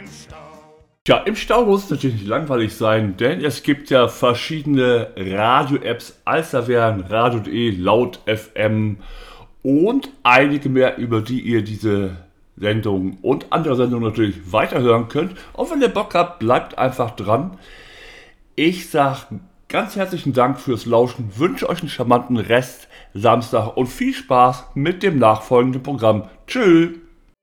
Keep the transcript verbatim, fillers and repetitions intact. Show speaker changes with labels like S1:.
S1: Tja, im Stau muss es natürlich nicht langweilig sein, denn es gibt ja verschiedene Radio-Apps, als da wären radio punkt de, Laut F M und einige mehr, über die ihr diese Sendung und andere Sendungen natürlich weiterhören könnt. Und wenn ihr Bock habt, bleibt einfach dran. Ich sage ganz herzlichen Dank fürs Lauschen, wünsche euch einen charmanten Rest Samstag und viel Spaß mit dem nachfolgenden Programm. Tschüss!